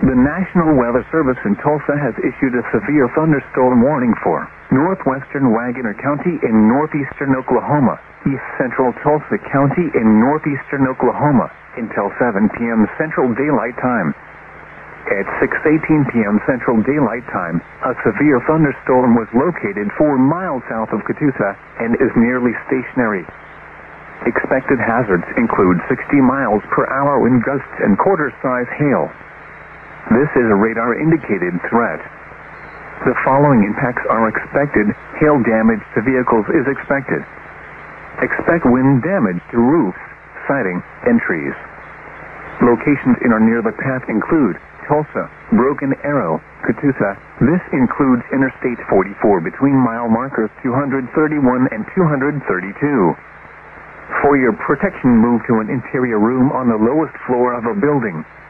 The National Weather Service in Tulsa has issued a severe thunderstorm warning for northwestern Waggoner County in northeastern Oklahoma, east central Tulsa County in northeastern Oklahoma, until 7 p.m. Central Daylight Time. At 6:18 p.m. Central Daylight Time, a severe thunderstorm was located 4 miles south of Catoosa and is nearly stationary. Expected hazards include 60 miles per hour wind gusts and quarter-size hail. This is a radar-indicated threat. The following impacts are expected. Hail damage to vehicles is expected. Expect wind damage to roofs, siding, and trees. Locations in or near the path include Tulsa, Broken Arrow, Catoosa. This includes Interstate 44 between mile markers 231 and 232. For your protection, move to an interior room on the lowest floor of a building.